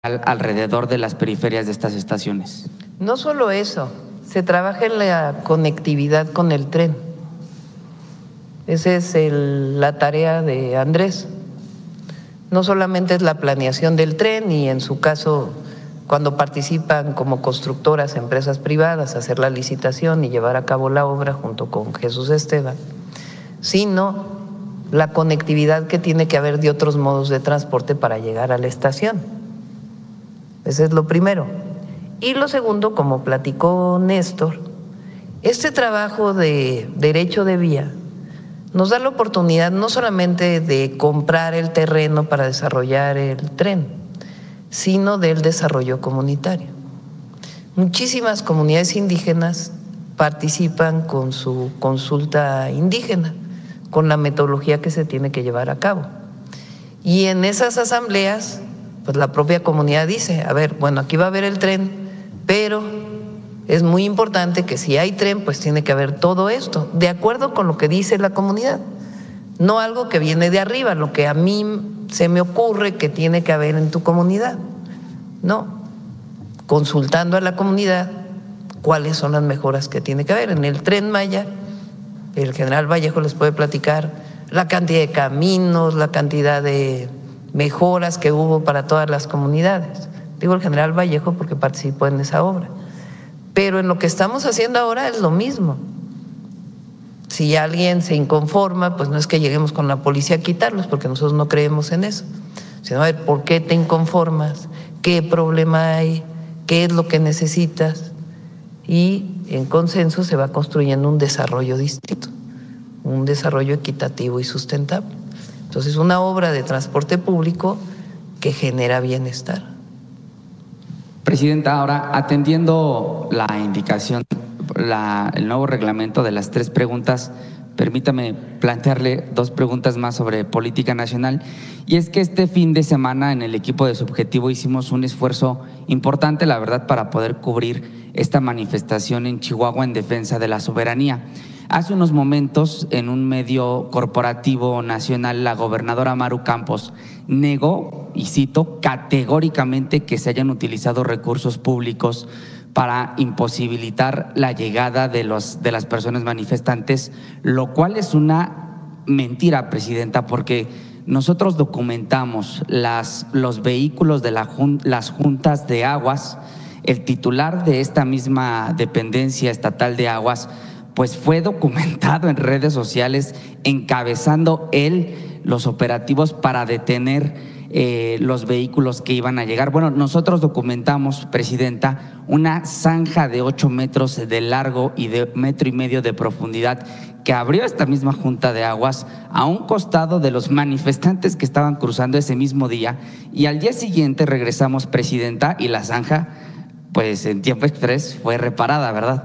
alrededor de las periferias de estas estaciones. No solo eso, se trabaja en la conectividad con el tren. Esa es la tarea de Andrés. No solamente es la planeación del tren y en su caso cuando participan como constructoras empresas privadas, hacer la licitación y llevar a cabo la obra junto con Jesús Esteban, sino la conectividad que tiene que haber de otros modos de transporte para llegar a la estación. Ese es lo primero. Y lo segundo, como platicó Néstor, este trabajo de derecho de vía nos da la oportunidad no solamente de comprar el terreno para desarrollar el tren, sino del desarrollo comunitario. Muchísimas comunidades indígenas participan con su consulta indígena, con la metodología que se tiene que llevar a cabo. Y en esas asambleas, pues la propia comunidad dice, a ver, bueno, aquí va a haber el tren, pero es muy importante que si hay tren, pues tiene que haber todo esto, de acuerdo con lo que dice la comunidad, no algo que viene de arriba, lo que a mí se me ocurre que tiene que haber en tu comunidad. No, consultando a la comunidad cuáles son las mejoras que tiene que haber. En el Tren Maya, el general Vallejo les puede platicar la cantidad de caminos, la cantidad de mejoras que hubo para todas las comunidades. Digo el general Vallejo porque participó en esa obra. Pero en lo que estamos haciendo ahora es lo mismo. Si alguien se inconforma, pues no es que lleguemos con la policía a quitarlos, porque nosotros no creemos en eso, sino a ver, ¿por qué te inconformas? ¿Qué problema hay? ¿Qué es lo que necesitas? Y en consenso se va construyendo un desarrollo distinto, un desarrollo equitativo y sustentable. Entonces, una obra de transporte público que genera bienestar. Presidenta, ahora atendiendo la indicación, el nuevo reglamento de las 3 preguntas, permítame plantearle 2 preguntas más sobre política nacional. Y es que este fin de semana en el equipo de Subjetivo hicimos un esfuerzo importante, la verdad, para poder cubrir esta manifestación en Chihuahua en defensa de la soberanía. Hace unos momentos, en un medio corporativo nacional, la gobernadora Maru Campos negó, y cito, categóricamente que se hayan utilizado recursos públicos para imposibilitar la llegada de las personas manifestantes, lo cual es una mentira, presidenta, porque nosotros documentamos los vehículos de las juntas de aguas. El titular de esta misma dependencia estatal de aguas pues fue documentado en redes sociales encabezando él los operativos para detener los vehículos que iban a llegar. Bueno, nosotros documentamos, presidenta, una zanja de 8 metros de largo y de 1,5 metros de profundidad que abrió esta misma junta de aguas a un costado de los manifestantes que estaban cruzando ese mismo día, y al día siguiente regresamos, presidenta, y la zanja pues en tiempo express fue reparada, ¿verdad?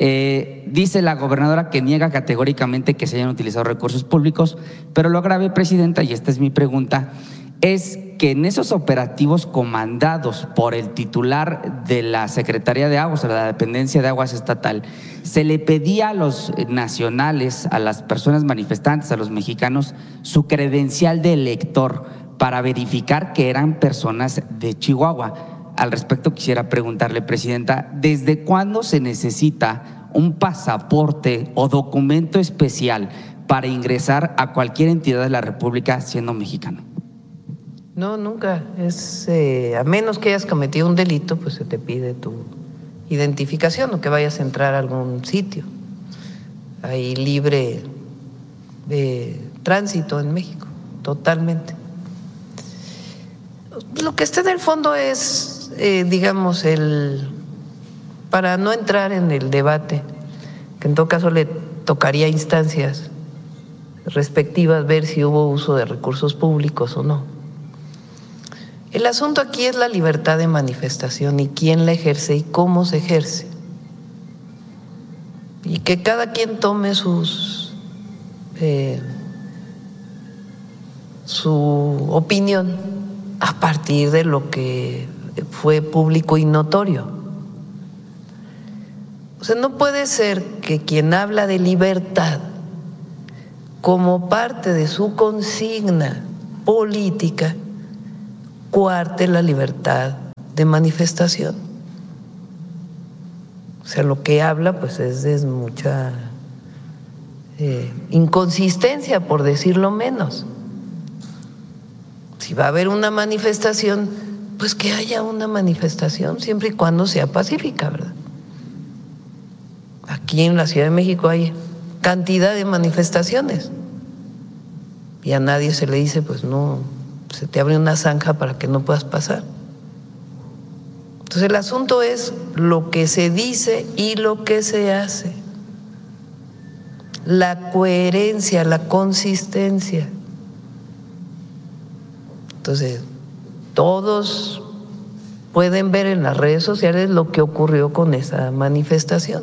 Dice la gobernadora que niega categóricamente que se hayan utilizado recursos públicos, pero lo grave, presidenta, y esta es mi pregunta, es que en esos operativos comandados por el titular de la Secretaría de Aguas, de la dependencia de aguas estatal, se le pedía a los nacionales, a las personas manifestantes, a los mexicanos, su credencial de elector para verificar que eran personas de Chihuahua. Al respecto quisiera preguntarle, presidenta, ¿desde cuándo se necesita un pasaporte o documento especial para ingresar a cualquier entidad de la República siendo mexicano? No, nunca. A menos que hayas cometido un delito, pues se te pide tu identificación o que vayas a entrar a algún sitio. Hay libre de tránsito en México, totalmente. Lo que está en el fondo es, digamos, para no entrar en el debate, que en todo caso le tocaría a instancias respectivas ver si hubo uso de recursos públicos o no. El asunto aquí es la libertad de manifestación y quién la ejerce y cómo se ejerce. Y que cada quien tome su opinión a partir de lo que fue público y notorio. O sea, no puede ser que quien habla de libertad como parte de su consigna política coarte la libertad de manifestación. O sea, lo que habla pues es de mucha inconsistencia, por decirlo menos. Si va a haber una manifestación, pues que haya una manifestación, siempre y cuando sea pacífica, ¿verdad? Aquí en la Ciudad de México hay cantidad de manifestaciones y a nadie se le dice, pues no, se te abre una zanja para que no puedas pasar. Entonces el asunto es lo que se dice y lo que se hace, la coherencia, la consistencia. Entonces, todos pueden ver en las redes sociales lo que ocurrió con esa manifestación,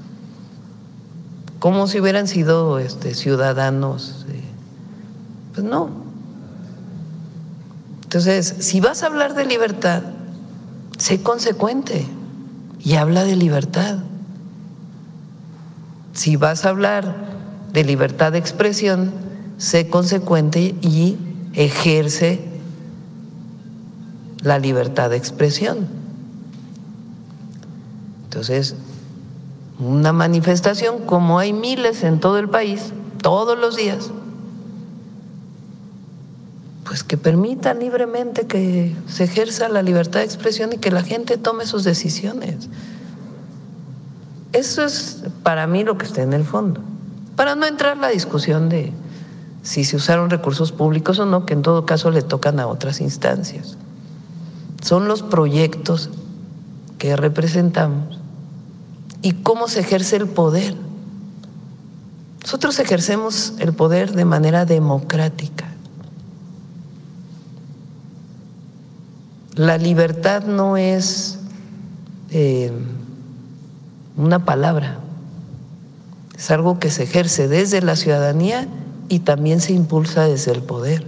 como si hubieran sido ciudadanos. Pues no. Entonces, si vas a hablar de libertad, sé consecuente y habla de libertad. Si vas a hablar de libertad de expresión, sé consecuente y ejerce la libertad de expresión. Entonces, una manifestación, como hay miles en todo el país, todos los días, pues que permita libremente que se ejerza la libertad de expresión y que la gente tome sus decisiones. Eso es para mí lo que está en el fondo. Para no entrar en la discusión de si se usaron recursos públicos o no, que en todo caso le tocan a otras instancias. Son los proyectos que representamos y cómo se ejerce el poder. Nosotros ejercemos el poder de manera democrática. La libertad no es una palabra, es algo que se ejerce desde la ciudadanía y también se impulsa desde el poder.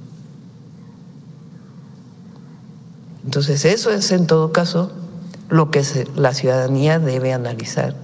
Entonces eso es en todo caso lo que la ciudadanía debe analizar,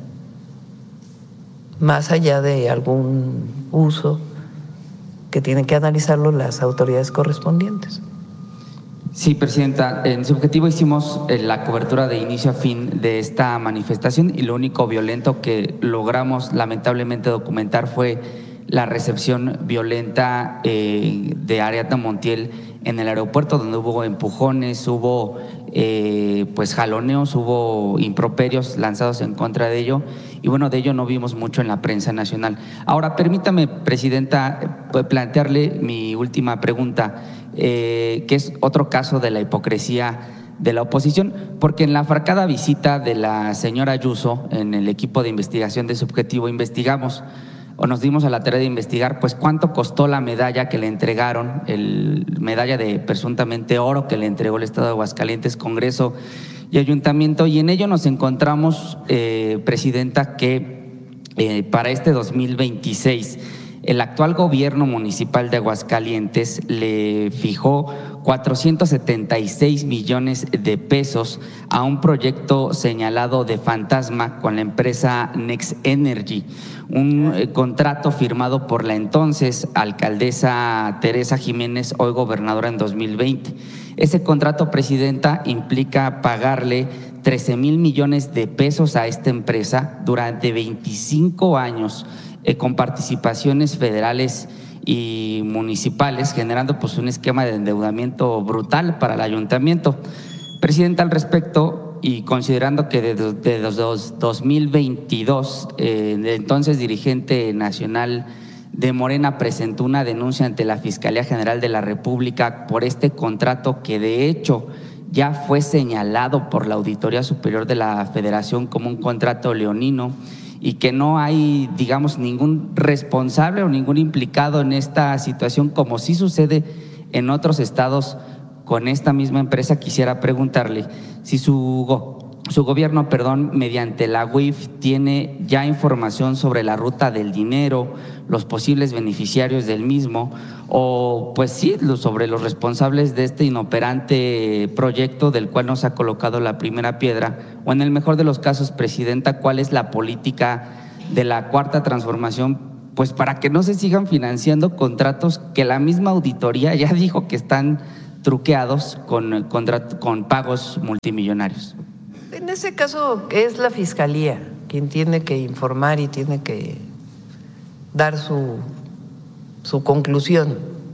más allá de algún uso que tienen que analizarlo las autoridades correspondientes. Sí, Presidenta, en su objetivo hicimos la cobertura de inicio a fin de esta manifestación y lo único violento que logramos lamentablemente documentar fue la recepción violenta de Ariadna Montiel en el aeropuerto, donde hubo empujones, hubo pues jaloneos, hubo improperios lanzados en contra de ello y bueno, de ello no vimos mucho en la prensa nacional. Ahora, permítame, Presidenta, plantearle mi última pregunta, que es otro caso de la hipocresía de la oposición, porque en la fracada visita de la señora Ayuso en el equipo de investigación de Subjetivo investigamos o nos dimos a la tarea de investigar pues cuánto costó la medalla que le entregaron, medalla de presuntamente oro que le entregó el Estado de Aguascalientes, Congreso y Ayuntamiento, y en ello nos encontramos, Presidenta, que para este 2026 el actual gobierno municipal de Aguascalientes le fijó 476 millones de pesos a un proyecto señalado de fantasma con la empresa Next Energy, un contrato firmado por la entonces alcaldesa Teresa Jiménez, hoy gobernadora en 2020. Ese contrato, Presidenta, implica pagarle 13,000 millones de pesos a esta empresa durante 25 años, con participaciones federales y municipales, generando pues un esquema de endeudamiento brutal para el ayuntamiento. Presidenta, al respecto, y considerando que desde 2022, el entonces dirigente nacional de Morena presentó una denuncia ante la Fiscalía General de la República por este contrato que de hecho ya fue señalado por la Auditoría Superior de la Federación como un contrato leonino, y que no hay, digamos, ningún responsable o ningún implicado en esta situación, como sí sucede en otros estados con esta misma empresa, quisiera preguntarle si su gobierno, mediante la UIF, tiene ya información sobre la ruta del dinero, los posibles beneficiarios del mismo, o pues sí, sobre los responsables de este inoperante proyecto del cual nos ha colocado la primera piedra, o en el mejor de los casos, Presidenta, ¿cuál es la política de la Cuarta Transformación pues para que no se sigan financiando contratos que la misma auditoría ya dijo que están truqueados con pagos multimillonarios. En ese caso es la Fiscalía quien tiene que informar y tiene que dar su conclusión.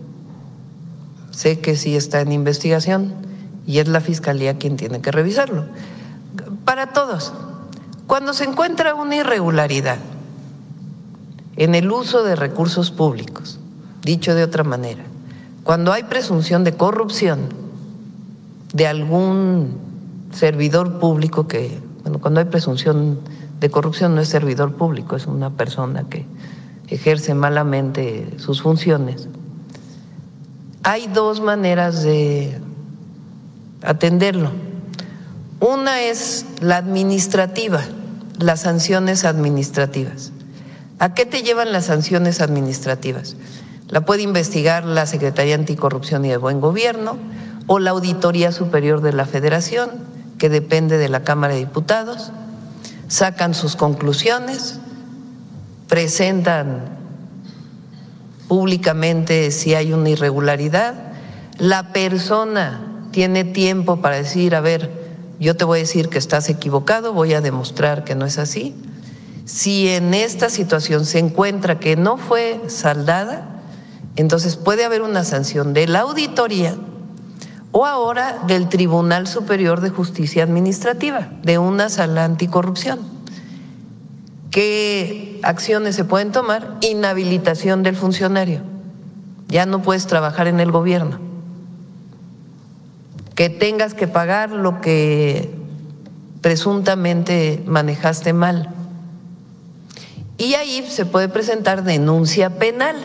Sé que sí está en investigación y es la Fiscalía quien tiene que revisarlo. Para todos, cuando se encuentra una irregularidad en el uso de recursos públicos, dicho de otra manera, cuando hay presunción de corrupción de algún servidor público cuando hay presunción de corrupción no es servidor público, es una persona que ejerce malamente sus funciones. Hay dos maneras de atenderlo. Una es la administrativa, las sanciones administrativas. ¿A qué te llevan las sanciones administrativas? La puede investigar la Secretaría Anticorrupción y de Buen Gobierno o la Auditoría Superior de la Federación, que depende de la Cámara de Diputados, sacan sus conclusiones, presentan públicamente si hay una irregularidad, la persona tiene tiempo para decir, a ver, yo te voy a decir que estás equivocado, voy a demostrar que no es así. Si en esta situación se encuentra que no fue saldada, entonces puede haber una sanción de la auditoría o ahora del Tribunal Superior de Justicia Administrativa, de una sala anticorrupción. ¿Qué acciones se pueden tomar? Inhabilitación del funcionario. Ya no puedes trabajar en el gobierno. Que tengas que pagar lo que presuntamente manejaste mal. Y ahí se puede presentar denuncia penal.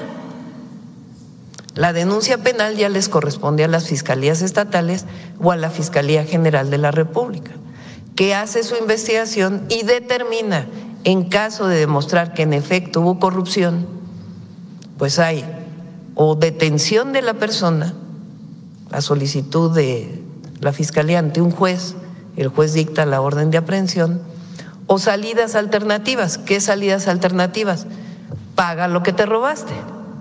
La denuncia penal ya les corresponde a las fiscalías estatales o a la Fiscalía General de la República, que hace su investigación y determina, en caso de demostrar que en efecto hubo corrupción, pues hay o detención de la persona, a solicitud de la Fiscalía ante un juez, el juez dicta la orden de aprehensión, o salidas alternativas. ¿Qué salidas alternativas? Paga lo que te robaste,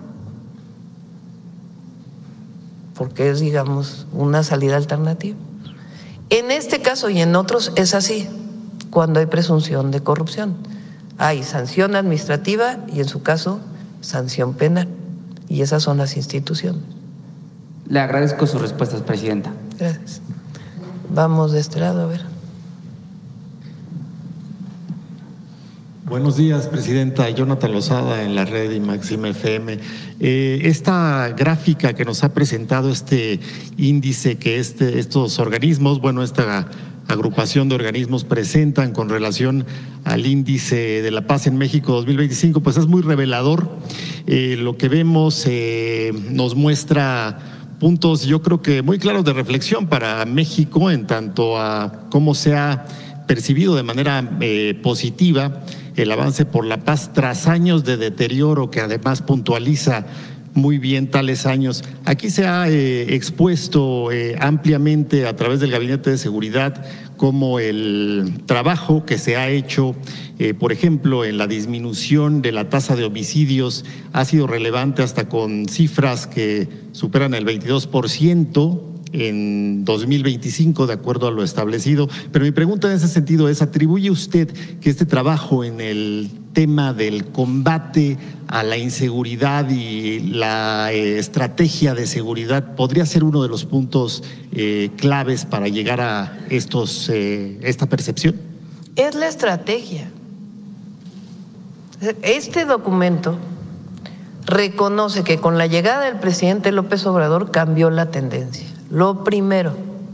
porque es, digamos, una salida alternativa. En este caso y en otros es así, cuando hay presunción de corrupción. Hay sanción administrativa y en su caso sanción penal, y esas son las instituciones. Le agradezco sus respuestas, presidenta. Gracias. Vamos de este lado, a ver. Buenos días, presidenta. Jonathan Lozada, en la red IMAXIM FM. Esta gráfica que nos ha presentado este índice que estos organismos, esta agrupación de organismos presentan con relación al índice de la paz en México 2025, pues es muy revelador. Lo que vemos nos muestra puntos, yo creo que muy claros de reflexión para México en tanto a cómo se ha percibido de manera positiva el avance por la paz tras años de deterioro, que además puntualiza muy bien tales años. Aquí se ha expuesto ampliamente a través del Gabinete de Seguridad como el trabajo que se ha hecho, por ejemplo, en la disminución de la tasa de homicidios ha sido relevante hasta con cifras que superan el 22% en 2025, de acuerdo a lo establecido. Pero mi pregunta en ese sentido es, ¿atribuye usted que este trabajo en el tema del combate a la inseguridad y la estrategia de seguridad podría ser uno de los puntos claves para llegar a esta percepción? Es la estrategia. Este documento reconoce que con la llegada del presidente López Obrador cambió la tendencia. Lo primero,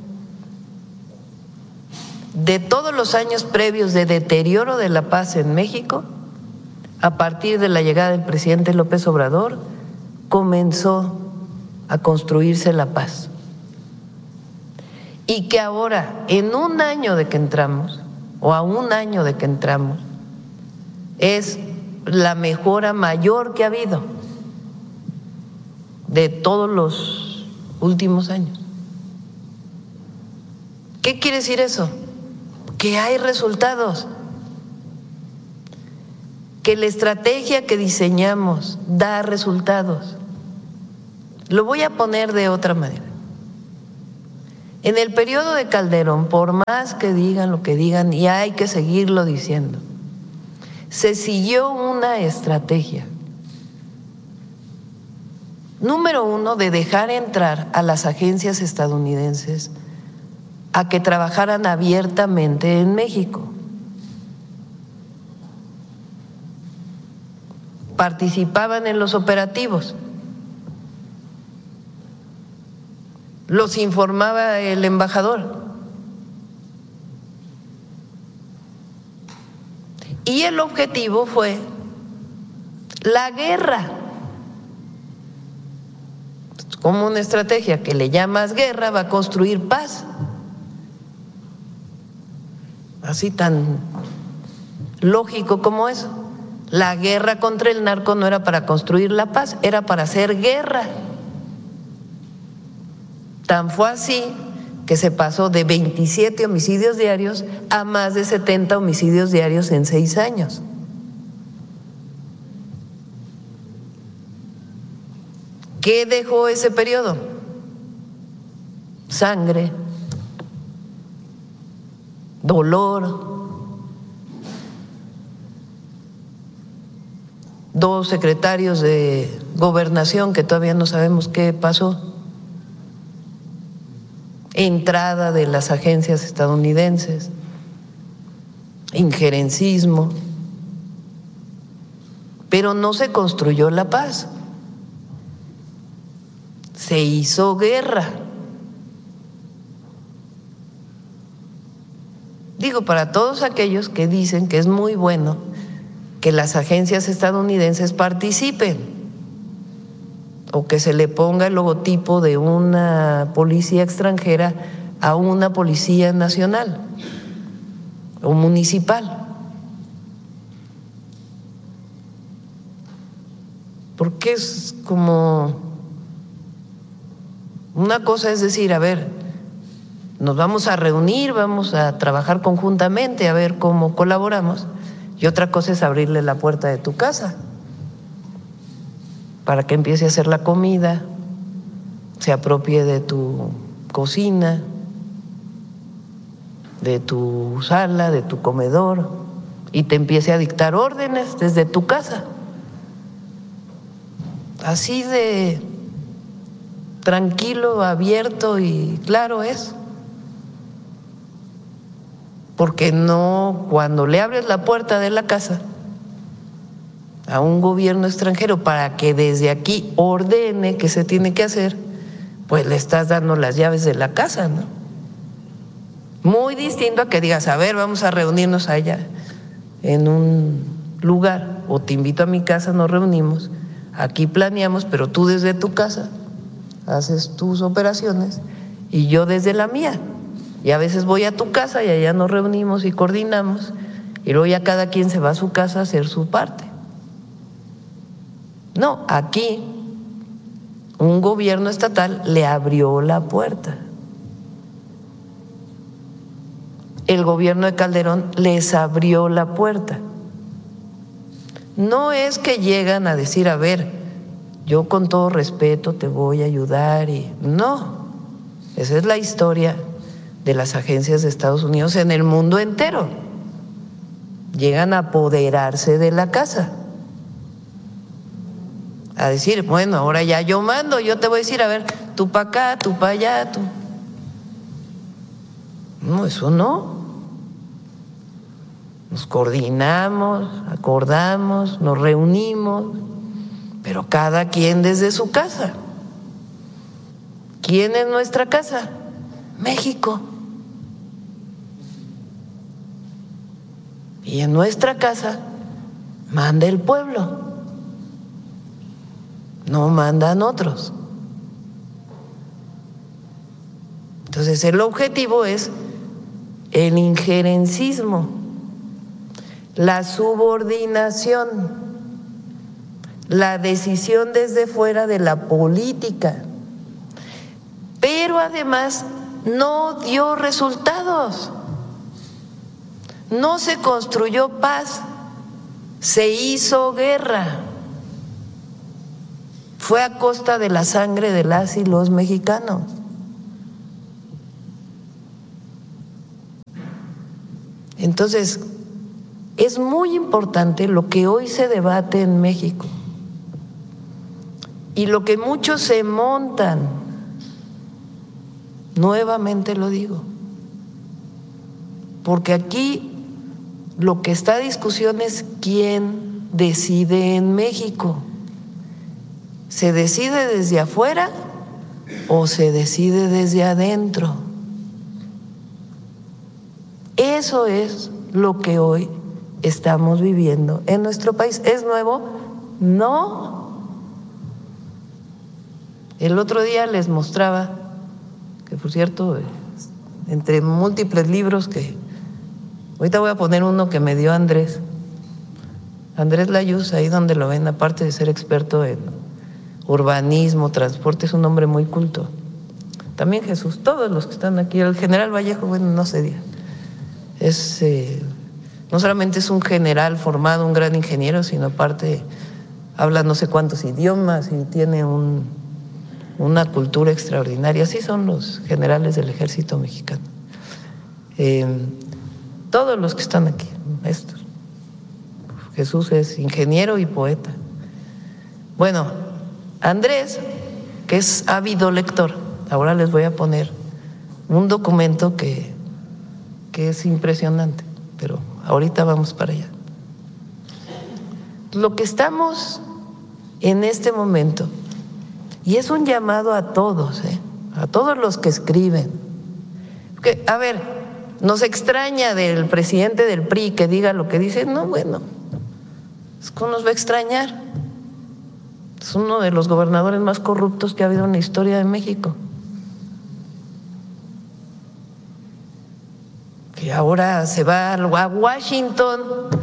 de todos los años previos de deterioro de la paz en México, a partir de la llegada del presidente López Obrador, comenzó a construirse la paz. Y que ahora, en un año de que entramos, o a un año de que entramos, es la mejora mayor que ha habido de todos los últimos años. ¿Qué quiere decir eso? Que hay resultados, que la estrategia que diseñamos da resultados. Lo voy a poner de otra manera. En el periodo de Calderón, por más que digan lo que digan, y hay que seguirlo diciendo, se siguió una estrategia. Número uno, de dejar entrar a las agencias estadounidenses a que trabajaran abiertamente en México. Participaban en los operativos, los informaba el embajador. Y el objetivo fue la guerra. Como una estrategia que le llamas guerra va a construir paz. Así tan lógico como eso. La guerra contra el narco no era para construir la paz, era para hacer guerra. Tan fue así que se pasó de 27 homicidios diarios a más de 70 homicidios diarios en 6 años. ¿Qué dejó ese periodo? Sangre, dolor. 2 secretarios de gobernación que todavía no sabemos qué pasó. Entrada de las agencias estadounidenses, injerencismo, pero no se construyó la paz. Se hizo guerra. Digo, para todos aquellos que dicen que es muy bueno que las agencias estadounidenses participen o que se le ponga el logotipo de una policía extranjera a una policía nacional o municipal. Porque es como una cosa es decir, a ver, nos vamos a reunir, vamos a trabajar conjuntamente, a ver cómo colaboramos, y otra cosa es abrirle la puerta de tu casa para que empiece a hacer la comida, se apropie de tu cocina, de tu sala, de tu comedor, y te empiece a dictar órdenes desde tu casa. Así de tranquilo, abierto y claro es. Porque no, cuando le abres la puerta de la casa a un gobierno extranjero para que desde aquí ordene qué se tiene que hacer, pues le estás dando las llaves de la casa, ¿no? Muy distinto a que digas, a ver, vamos a reunirnos allá en un lugar, o te invito a mi casa, nos reunimos, aquí planeamos, pero tú desde tu casa haces tus operaciones y yo desde la mía. Y a veces voy a tu casa y allá nos reunimos y coordinamos, y luego ya cada quien se va a su casa a hacer su parte. No, aquí un gobierno estatal le abrió la puerta. El gobierno de Calderón les abrió la puerta. No es que llegan a decir, a ver, yo con todo respeto te voy a ayudar, y no, esa es la historia de las agencias de Estados Unidos en el mundo entero. Llegan a apoderarse de la casa, a decir, bueno, ahora ya yo mando, yo te voy a decir, a ver, tú para acá, tú para allá, tú. No, eso no. Nos coordinamos, acordamos, nos reunimos, pero cada quien desde su casa. ¿Quién es nuestra casa? México. Y en nuestra casa manda el pueblo, no mandan otros. Entonces el objetivo es el injerencismo, la subordinación, la decisión desde fuera de la política, pero además no dio resultados. No se construyó paz, se hizo guerra. Fue a costa de la sangre de las y los mexicanos. Entonces, es muy importante lo que hoy se debate en México y lo que muchos se montan, nuevamente lo digo, porque aquí lo que está a discusión es quién decide en México. ¿Se decide desde afuera o se decide desde adentro? Eso es lo que hoy estamos viviendo en nuestro país. ¿Es nuevo? No. El otro día les mostraba, que por cierto, entre múltiples libros que ahorita voy a poner uno que me dio Andrés Layuz, ahí donde lo ven, aparte de ser experto en urbanismo, transporte, es un hombre muy culto. También Jesús, todos los que están aquí, el general Vallejo, bueno, no se diga. No solamente es un general formado, un gran ingeniero, sino aparte habla no sé cuántos idiomas y tiene una cultura extraordinaria. Así son los generales del ejército mexicano. Todos los que están aquí, estos. Jesús es ingeniero y poeta. Bueno, Andrés, que es ávido lector, ahora les voy a poner un documento que es impresionante, pero ahorita vamos para allá. Lo que estamos en este momento, y es un llamado a todos los que escriben, porque, a ver, nos extraña del presidente del PRI que diga lo que dice, no, bueno, ¿cómo nos va a extrañar? Es uno de los gobernadores más corruptos que ha habido en la historia de México. Que ahora se va a Washington.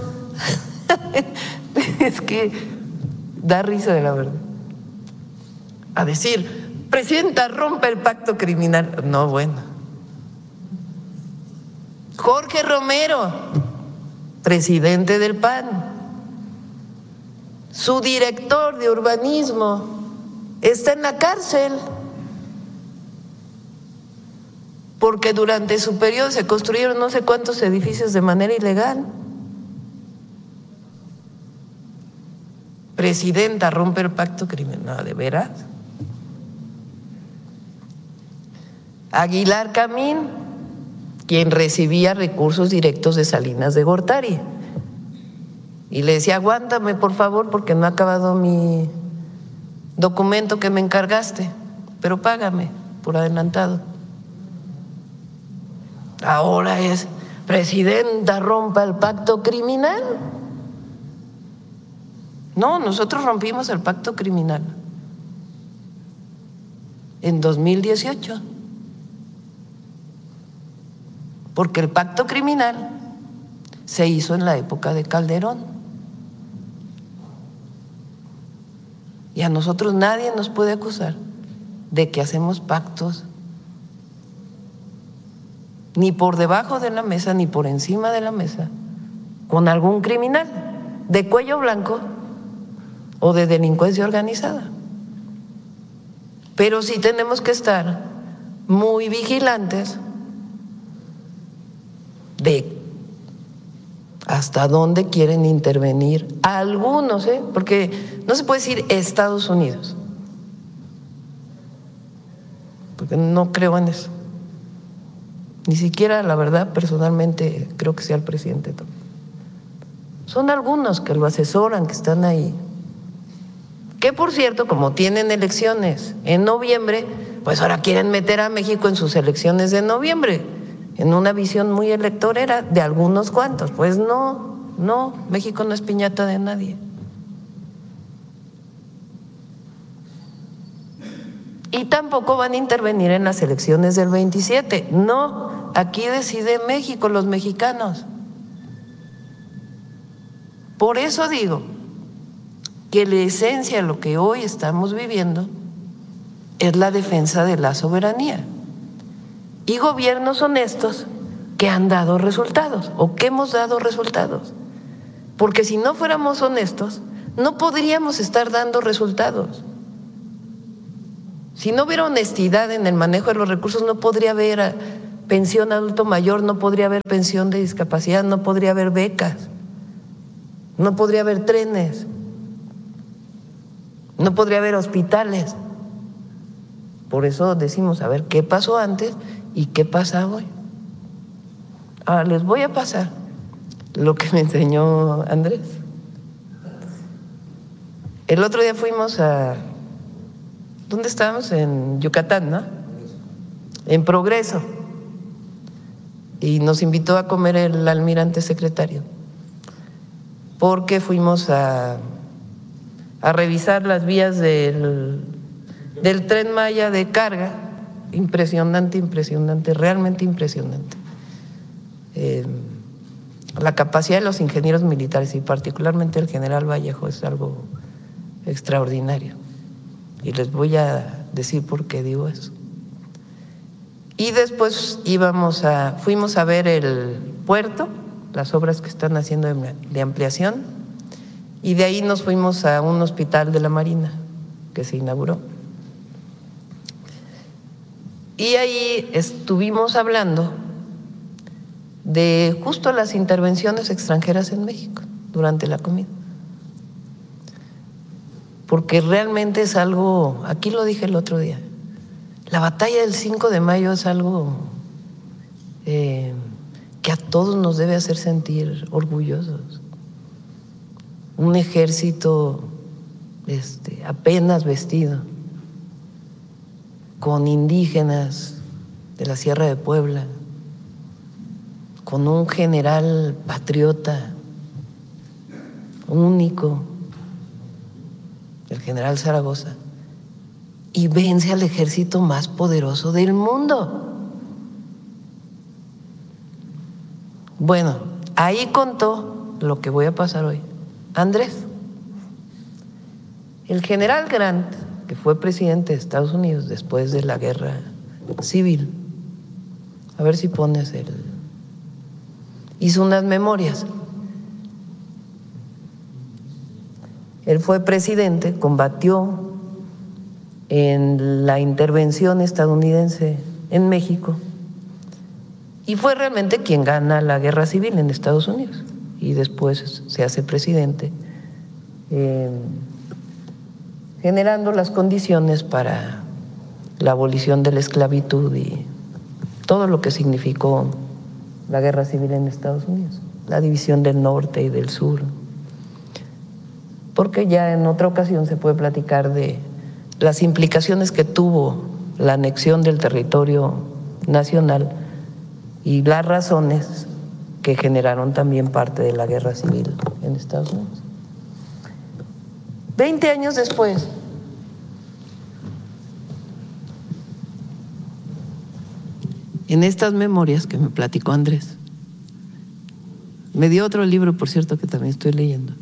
Es que da risa, de la verdad. A decir, presidenta, rompe el pacto criminal. No, bueno. Jorge Romero, presidente del PAN, su director de urbanismo está en la cárcel porque durante su periodo se construyeron no sé cuántos edificios de manera ilegal. Presidenta, rompe el pacto criminal, ¿de veras? Aguilar Camín, quien recibía recursos directos de Salinas de Gortari, y le decía, aguántame por favor porque no ha acabado mi documento que me encargaste, pero págame por adelantado. Ahora es, presidenta, rompa el pacto criminal. No, nosotros rompimos el pacto criminal en 2018, porque el pacto criminal se hizo en la época de Calderón. Y a nosotros nadie nos puede acusar de que hacemos pactos ni por debajo de la mesa ni por encima de la mesa con algún criminal de cuello blanco o de delincuencia organizada. Pero sí tenemos que estar muy vigilantes de hasta dónde quieren intervenir algunos, porque no se puede decir Estados Unidos, porque no creo en eso. Ni siquiera, la verdad, personalmente creo que sea el presidente. Son algunos que lo asesoran, que están ahí. Que por cierto, como tienen elecciones en noviembre, pues ahora quieren meter a México en sus elecciones de noviembre, en una visión muy electorera de algunos cuantos. Pues no, México no es piñata de nadie. Y tampoco van a intervenir en las elecciones del 27. No, aquí decide México, los mexicanos. Por eso digo que la esencia de lo que hoy estamos viviendo es la defensa de la soberanía y gobiernos honestos que han dado resultados o que hemos dado resultados. Porque si no fuéramos honestos, no podríamos estar dando resultados. Si no hubiera honestidad en el manejo de los recursos, no podría haber pensión adulto mayor, no podría haber pensión de discapacidad, no podría haber becas, no podría haber trenes, no podría haber hospitales. Por eso decimos, a ver, ¿qué pasó antes y qué pasa hoy? Ahora les voy a pasar lo que me enseñó Andrés. El otro día fuimos a… ¿Dónde estábamos? En Yucatán, ¿no? En Progreso. Y nos invitó a comer el almirante secretario, porque fuimos a revisar las vías del Tren Maya de carga. Impresionante, impresionante, realmente impresionante. La capacidad de los ingenieros militares y particularmente el general Vallejo es algo extraordinario. Y les voy a decir por qué digo eso. Y después fuimos a ver el puerto, las obras que están haciendo de ampliación, y de ahí nos fuimos a un hospital de la Marina que se inauguró. Y ahí estuvimos hablando de justo las intervenciones extranjeras en México durante la comida. Porque realmente es algo, aquí lo dije el otro día, la batalla del 5 de mayo es algo que a todos nos debe hacer sentir orgullosos. Un ejército apenas vestido, con indígenas de la Sierra de Puebla, con un general patriota único, el general Zaragoza, y vence al ejército más poderoso del mundo. Bueno, ahí contó lo que voy a pasar hoy Andrés. El general Grant, que fue presidente de Estados Unidos después de la guerra civil, a ver si pones hizo unas memorias. Él fue presidente, combatió en la intervención estadounidense en México y fue realmente quien gana la guerra civil en Estados Unidos y después se hace presidente, generando las condiciones para la abolición de la esclavitud y todo lo que significó la guerra civil en Estados Unidos, la división del norte y del sur. Porque ya en otra ocasión se puede platicar de las implicaciones que tuvo la anexión del territorio nacional y las razones que generaron también parte de la guerra civil en Estados Unidos. 20 años después, en estas memorias que me platicó Andrés, me dio otro libro, por cierto, que también estoy leyendo.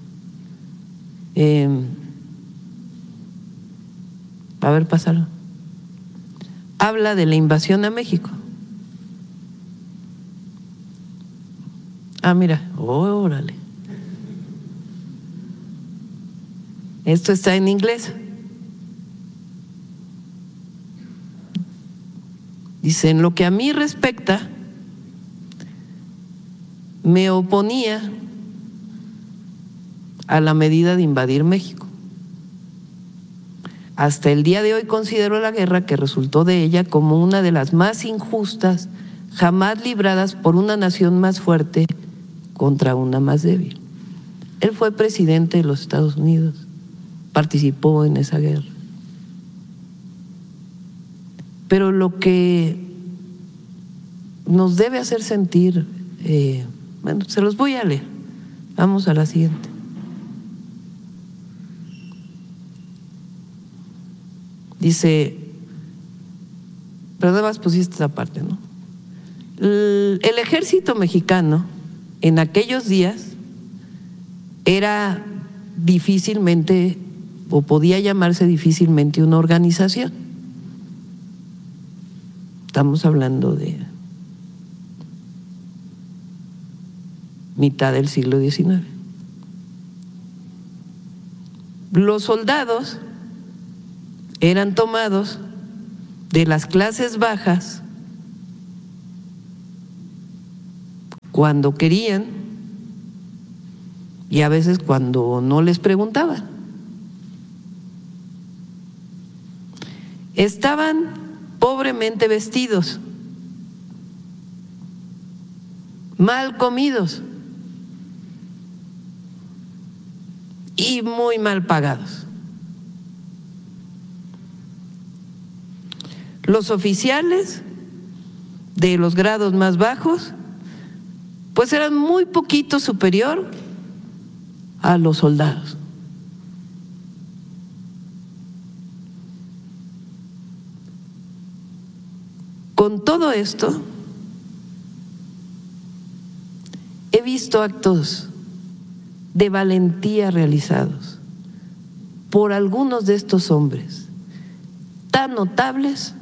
A ver, pásalo. Habla de la invasión a México. Ah, mira, órale. Esto está en inglés. Dice, en lo que a mí respecta, me oponía a la medida de invadir México. Hasta el día de hoy considero la guerra que resultó de ella como una de las más injustas jamás libradas por una nación más fuerte contra una más débil. Él fue presidente de los Estados Unidos, participó en esa guerra. Pero lo que nos debe hacer sentir, bueno, se los voy a leer. Vamos a la siguiente. Dice, pero además pusiste esta parte, ¿no? El ejército mexicano en aquellos días era difícilmente, o podía llamarse difícilmente, una organización. Estamos hablando de mitad del siglo XIX. Los soldados eran tomados de las clases bajas cuando querían y a veces cuando no les preguntaban. Estaban pobremente vestidos, mal comidos y muy mal pagados. Los oficiales de los grados más bajos pues eran muy poquito superior a los soldados. Con todo esto, he visto actos de valentía realizados por algunos de estos hombres tan notables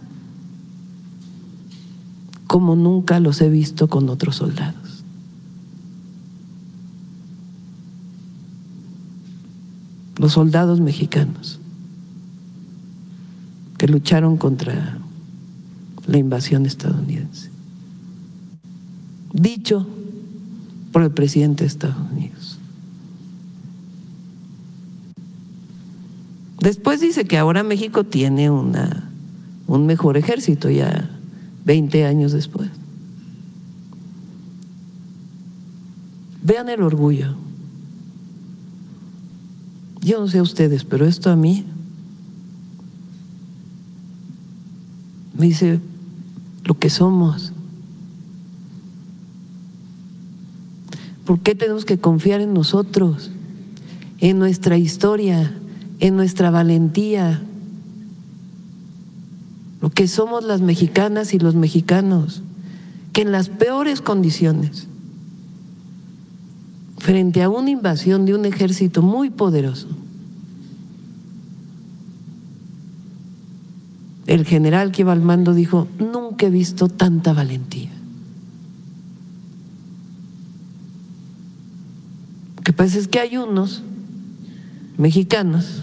como nunca los he visto con otros soldados. Los soldados mexicanos que lucharon contra la invasión estadounidense, dicho por el presidente de Estados Unidos. Después dice que ahora México tiene un mejor ejército ya 20 años después. Vean el orgullo. Yo no sé ustedes, pero esto a mí me dice lo que somos. ¿Por qué tenemos que confiar en nosotros, en nuestra historia, en nuestra valentía? Lo que somos las mexicanas y los mexicanos, que en las peores condiciones, frente a una invasión de un ejército muy poderoso, el general que iba al mando dijo: nunca he visto tanta valentía. Lo que pasa es que hay unos mexicanos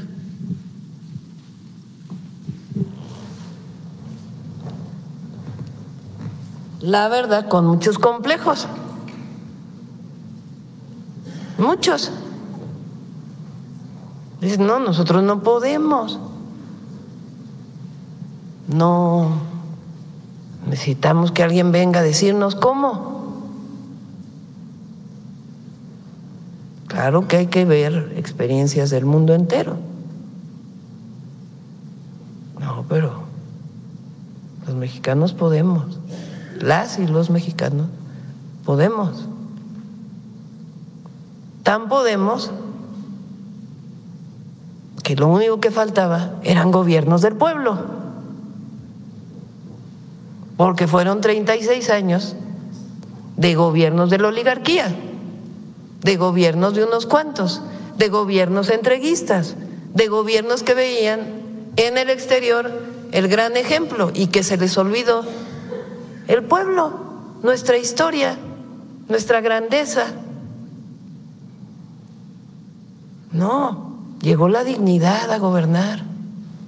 la verdad con muchos complejos, muchos. Dicen: no, nosotros no podemos. No, necesitamos que alguien venga a decirnos cómo. Claro que hay que ver experiencias del mundo entero. No, pero los mexicanos podemos, las y los mexicanos podemos. Tan podemos que lo único que faltaba eran gobiernos del pueblo. Porque fueron 36 años de gobiernos de la oligarquía, de gobiernos de unos cuantos, de gobiernos entreguistas, de gobiernos que veían en el exterior el gran ejemplo y que se les olvidó el pueblo, nuestra historia, nuestra grandeza. No, llegó la dignidad a gobernar.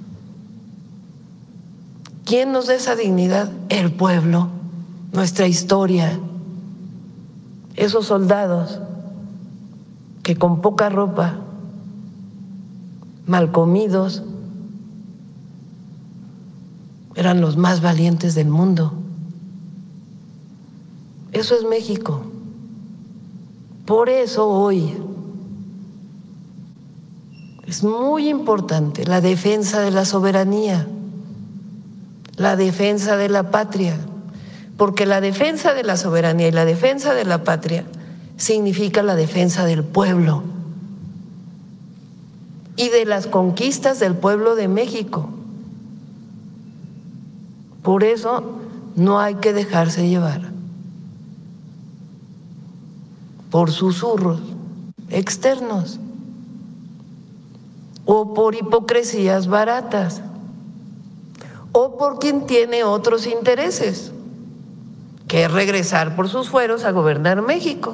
¿Quién nos da esa dignidad? El pueblo, nuestra historia. Esos soldados que con poca ropa, mal comidos, eran los más valientes del mundo. Eso es México. Por eso hoy es muy importante la defensa de la soberanía, la defensa de la patria, porque la defensa de la soberanía y la defensa de la patria significa la defensa del pueblo y de las conquistas del pueblo de México. Por eso no hay que dejarse llevar por susurros externos o por hipocresías baratas o por quien tiene otros intereses, que es regresar por sus fueros a gobernar México.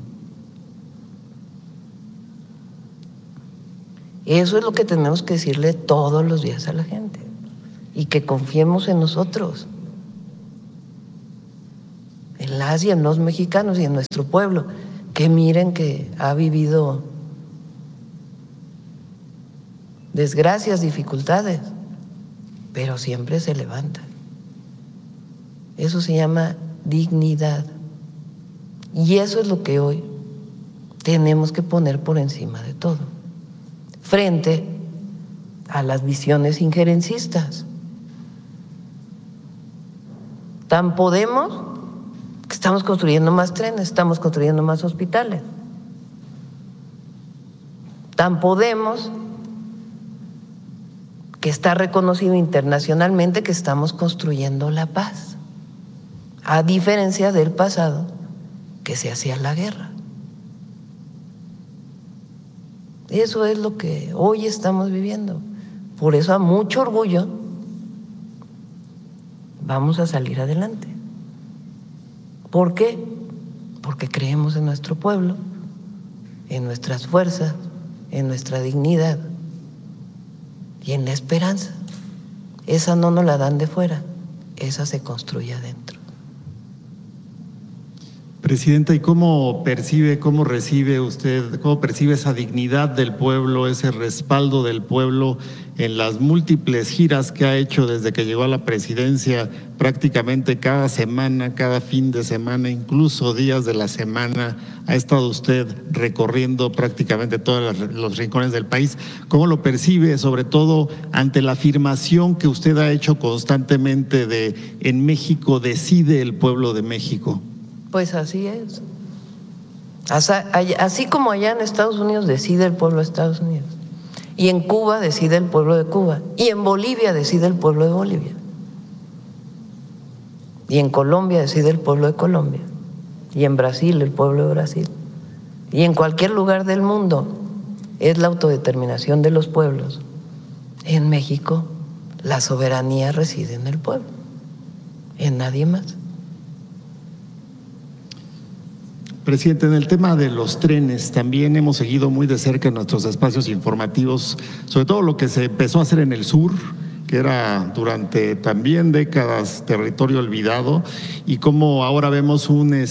Eso es lo que tenemos que decirle todos los días a la gente y que confiemos en nosotros. en las y en los mexicanos y en nuestro pueblo, que miren que ha vivido desgracias, dificultades, pero siempre se levanta. Eso se llama dignidad. Y eso es lo que hoy tenemos que poner por encima de todo, frente a las visiones injerencistas. Tan podemos que estamos construyendo más trenes, estamos construyendo más hospitales. Tan podemos que está reconocido internacionalmente que estamos construyendo la paz, a diferencia del pasado que se hacía la guerra. Eso es lo que hoy estamos viviendo. Por eso, a mucho orgullo, vamos a salir adelante. ¿Por qué? Porque creemos en nuestro pueblo, en nuestras fuerzas, en nuestra dignidad y en la esperanza. Esa no nos la dan de fuera, esa se construye adentro. Presidenta, ¿y cómo percibe esa dignidad del pueblo, ese respaldo del pueblo en las múltiples giras que ha hecho desde que llegó a la presidencia? Prácticamente cada semana, cada fin de semana, incluso días de la semana, ha estado usted recorriendo prácticamente todos los rincones del país. ¿Cómo lo percibe, sobre todo ante la afirmación que usted ha hecho constantemente de en México decide el pueblo de México? Pues así es. Así como allá en Estados Unidos decide el pueblo de Estados Unidos, y en Cuba decide el pueblo de Cuba, y en Bolivia decide el pueblo de Bolivia, y en Colombia decide el pueblo de Colombia, y en Brasil el pueblo de Brasil, y en cualquier lugar del mundo es la autodeterminación de los pueblos. En México la soberanía reside en el pueblo, en nadie más. Presidente, en el tema de los trenes también hemos seguido muy de cerca en nuestros espacios informativos, sobre todo lo que se empezó a hacer en el sur, que era durante también décadas territorio olvidado, y cómo ahora vemos una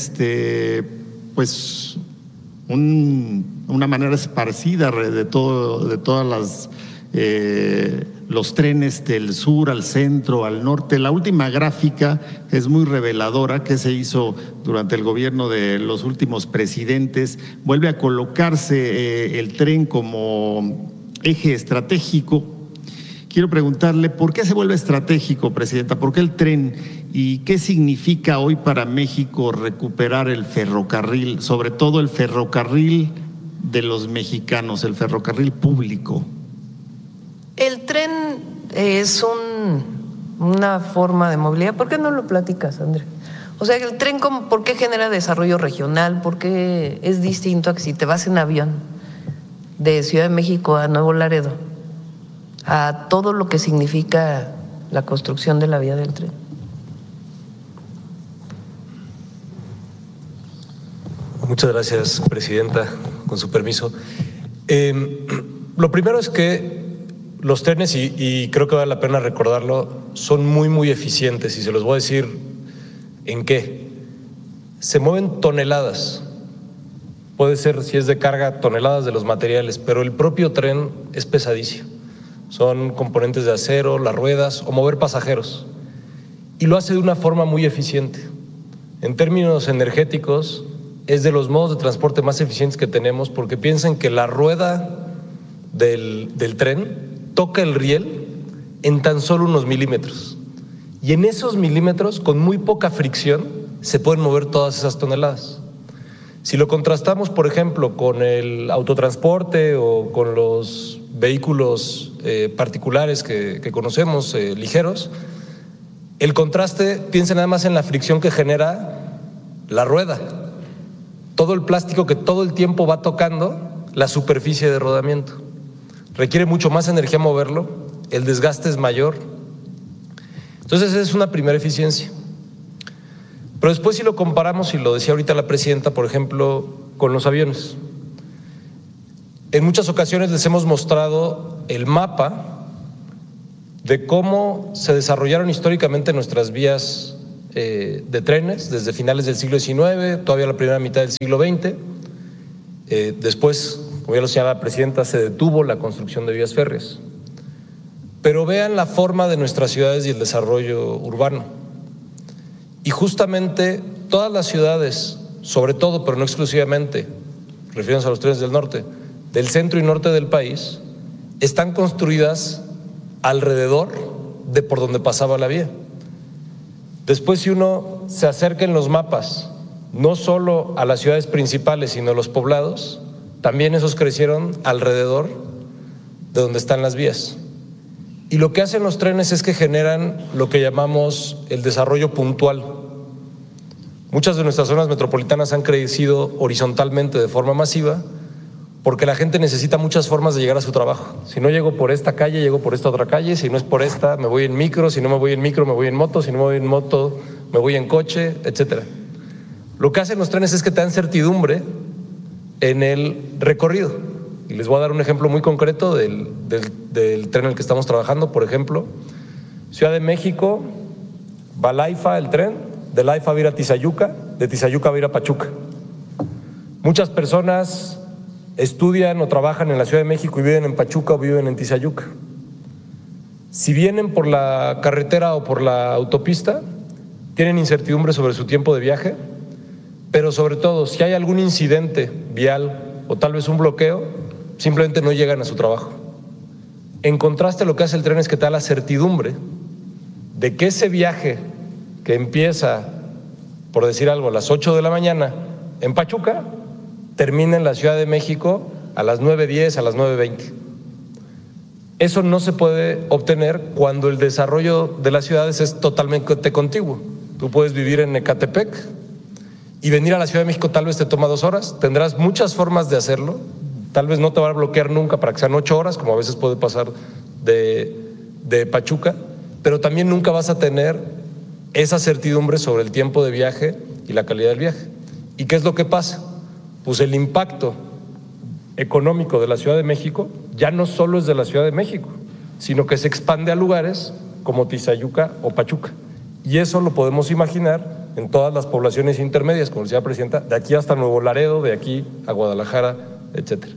manera esparcida de todas los trenes del sur al centro, al norte. La última gráfica es muy reveladora, que se hizo durante el gobierno de los últimos presidentes. Vuelve a colocarse el tren como eje estratégico. Quiero preguntarle, ¿por qué se vuelve estratégico, Presidenta? ¿Por qué el tren? ¿Y qué significa hoy para México recuperar el ferrocarril, sobre todo el ferrocarril de los mexicanos, el ferrocarril público? El tren es una forma de movilidad. ¿Por qué no lo platicas, Andrés? O sea, el tren, ¿por qué genera desarrollo regional? ¿Por qué es distinto a que si te vas en avión de Ciudad de México a Nuevo Laredo, a todo lo que significa la construcción de la vía del tren? Muchas gracias, Presidenta, con su permiso. Lo primero es que los trenes, y creo que vale la pena recordarlo, son muy, muy eficientes, y se los voy a decir en qué. Se mueven toneladas, puede ser, si es de carga, toneladas de los materiales, pero el propio tren es pesadísimo. Son componentes de acero, las ruedas o mover pasajeros, y lo hace de una forma muy eficiente. En términos energéticos, es de los modos de transporte más eficientes que tenemos, porque piensen que la rueda del tren toca el riel en tan solo unos milímetros, y en esos milímetros, con muy poca fricción, se pueden mover todas esas toneladas. Si lo contrastamos, por ejemplo, con el autotransporte o con los vehículos particulares que conocemos, ligeros, el contraste, piensen nada más en la fricción que genera la rueda, todo el plástico que todo el tiempo va tocando la superficie de rodamiento. Requiere mucho más energía moverlo, el desgaste es mayor. Entonces esa es una primera eficiencia. Pero después, si lo comparamos, y lo decía ahorita la Presidenta, por ejemplo, con los aviones, en muchas ocasiones les hemos mostrado el mapa de cómo se desarrollaron históricamente nuestras vías de trenes desde finales del siglo XIX, todavía la primera mitad del siglo XX. Después, como ya lo señalaba la presidenta, se detuvo la construcción de vías férreas. Pero vean la forma de nuestras ciudades y el desarrollo urbano. Y justamente todas las ciudades, sobre todo, pero no exclusivamente, refiriéndose a los trenes del norte, del centro y norte del país, están construidas alrededor de por donde pasaba la vía. Después, si uno se acerca en los mapas, no solo a las ciudades principales, sino a los poblados, también esos crecieron alrededor de donde están las vías. Y lo que hacen los trenes es que generan lo que llamamos el desarrollo puntual. Muchas de nuestras zonas metropolitanas han crecido horizontalmente de forma masiva porque la gente necesita muchas formas de llegar a su trabajo. Si no llego por esta calle, llego por esta otra calle. Si no es por esta, me voy en micro. Si no me voy en micro, me voy en moto. Si no me voy en moto, me voy en coche, etcétera. Lo que hacen los trenes es que te dan certidumbre en el recorrido. Y les voy a dar un ejemplo muy concreto del tren en el que estamos trabajando. Por ejemplo, Ciudad de México, va a Laifa el tren, de Laifa va a ir a Tizayuca, de Tizayuca va a ir a Pachuca. Muchas personas estudian o trabajan en la Ciudad de México y viven en Pachuca o viven en Tizayuca. Si vienen por la carretera o por la autopista, tienen incertidumbre sobre su tiempo de viaje, pero sobre todo, si hay algún incidente vial o tal vez un bloqueo, simplemente no llegan a su trabajo. En contraste, lo que hace el tren es que te da la certidumbre de que ese viaje que empieza, por decir algo, a las 8 de la mañana en Pachuca, termina en la Ciudad de México a las 9:10, a las 9:20. Eso no se puede obtener cuando el desarrollo de las ciudades es totalmente contiguo. Tú puedes vivir en Ecatepec y venir a la Ciudad de México tal vez te toma 2 horas, tendrás muchas formas de hacerlo. Tal vez no te va a bloquear nunca para que sean 8 horas, como a veces puede pasar de Pachuca, pero también nunca vas a tener esa certidumbre sobre el tiempo de viaje y la calidad del viaje. ¿Y qué es lo que pasa? Pues el impacto económico de la Ciudad de México ya no solo es de la Ciudad de México, sino que se expande a lugares como Tizayuca o Pachuca. Y eso lo podemos imaginar en todas las poblaciones intermedias, como decía la presidenta, de aquí hasta Nuevo Laredo, de aquí a Guadalajara, etcétera.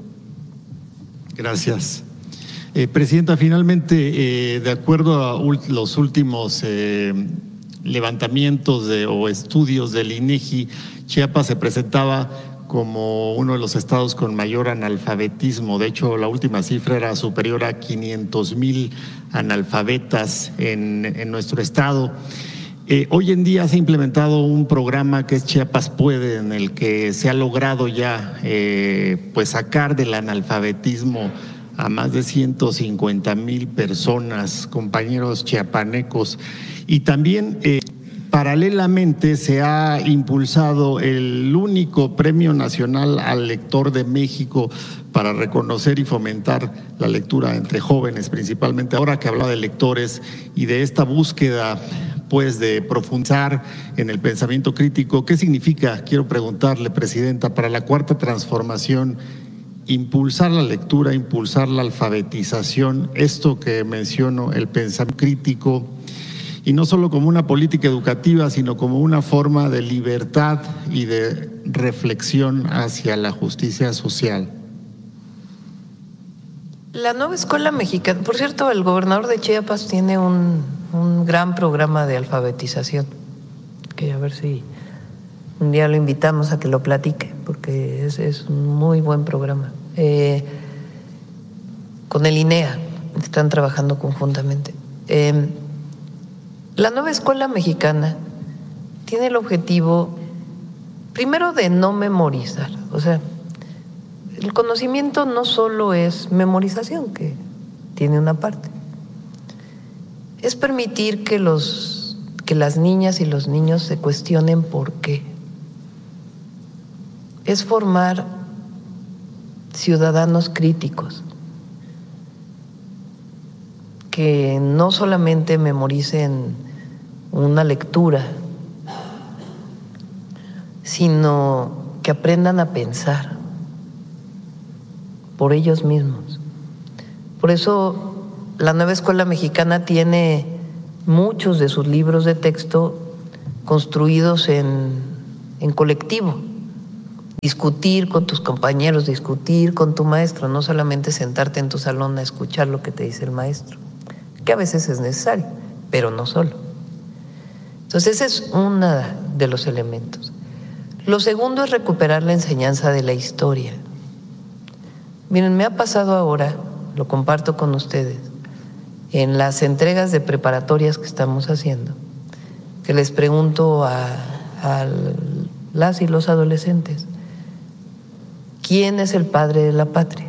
Gracias. Presidenta, finalmente, de acuerdo a los últimos levantamientos o estudios del INEGI, Chiapas se presentaba como uno de los estados con mayor analfabetismo. De hecho, la última cifra era superior a 500,000 analfabetas en nuestro estado. Hoy en día se ha implementado un programa que es Chiapas Puede, en el que se ha logrado ya pues sacar del analfabetismo a más de 150,000 personas, compañeros chiapanecos. Y también paralelamente se ha impulsado el único Premio Nacional al Lector de México para reconocer y fomentar la lectura entre jóvenes, principalmente ahora que hablaba de lectores y de esta búsqueda pues de profundizar en el pensamiento crítico. ¿Qué significa, quiero preguntarle, presidenta, para la cuarta transformación, impulsar la lectura, impulsar la alfabetización, esto que menciono, el pensamiento crítico, y no solo como una política educativa, sino como una forma de libertad y de reflexión hacia la justicia social? La nueva escuela mexicana, por cierto, el gobernador de Chiapas tiene un gran programa de alfabetización, que a ver si un día lo invitamos a que lo platique, porque es un muy buen programa. Con el INEA están trabajando conjuntamente. La nueva escuela mexicana tiene el objetivo, primero, de no memorizar. O sea, el conocimiento no solo es memorización, que tiene una parte. Es permitir que las niñas y los niños se cuestionen por qué. Es formar ciudadanos críticos que no solamente memoricen una lectura, sino que aprendan a pensar por ellos mismos. Por eso la nueva escuela mexicana tiene muchos de sus libros de texto construidos en colectivo. Discutir con tus compañeros, discutir con tu maestro, no solamente sentarte en tu salón a escuchar lo que te dice el maestro, que a veces es necesario, pero no solo. Entonces, ese es uno de los elementos. Lo segundo es recuperar la enseñanza de la historia. Miren, me ha pasado ahora, lo comparto con ustedes, en las entregas de preparatorias que estamos haciendo, que les pregunto a las y los adolescentes, ¿quién es el padre de la patria?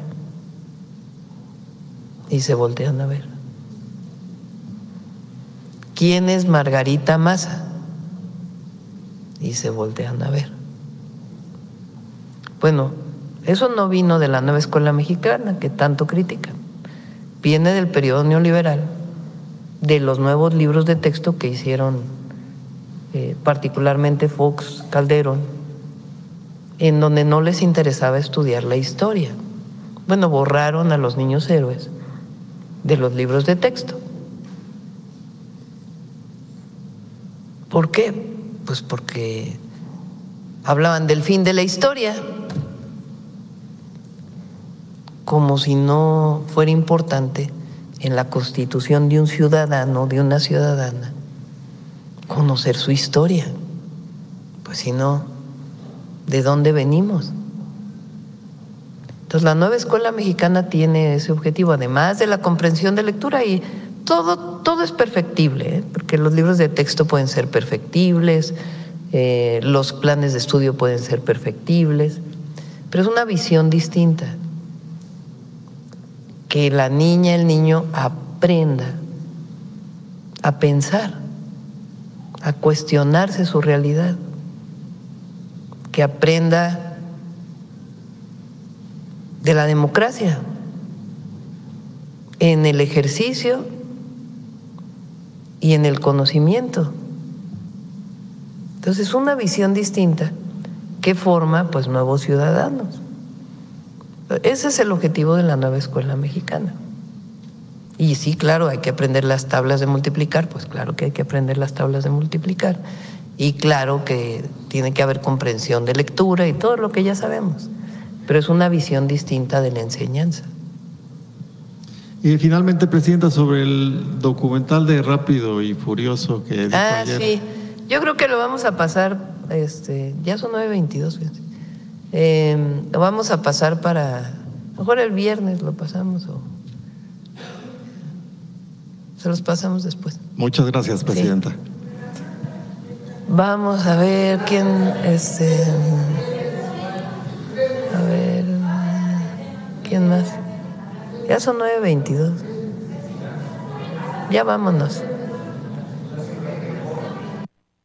Y se voltean a ver. ¿Quién es Margarita Maza? Y se voltean a ver. Bueno, eso no vino de la nueva escuela mexicana que tanto critican. Viene del periodo neoliberal, de los nuevos libros de texto que hicieron particularmente Fox, Calderón, en donde no les interesaba estudiar la historia. Bueno, borraron a los niños héroes de los libros de texto. ¿Por qué? Pues porque hablaban del fin de la historia, como si no fuera importante en la constitución de un ciudadano, de una ciudadana, conocer su historia. Pues si no, ¿de dónde venimos? Entonces, la nueva escuela mexicana tiene ese objetivo, además de la comprensión de lectura, y todo es perfectible, porque los libros de texto pueden ser perfectibles, los planes de estudio pueden ser perfectibles, pero es una visión distinta. Que la niña, el niño aprenda a pensar, a cuestionarse su realidad, que aprenda de la democracia en el ejercicio y en el conocimiento. Entonces, una visión distinta que forma pues nuevos ciudadanos. Ese es el objetivo de la nueva escuela mexicana. Y sí, claro, hay que aprender las tablas de multiplicar, pues claro que hay que aprender las tablas de multiplicar. Y claro que tiene que haber comprensión de lectura y todo lo que ya sabemos, pero es una visión distinta de la enseñanza. Y finalmente, Presidenta, sobre el documental de Rápido y Furioso que dijo ayer. Sí, yo creo que lo vamos a pasar, ya son 9:22, fíjense. Lo vamos a pasar para, a lo mejor el viernes lo pasamos o se los pasamos después. Muchas gracias, Presidenta. Sí. Vamos a ver quién, a ver, ¿quién más? Ya son 9:22. Ya vámonos.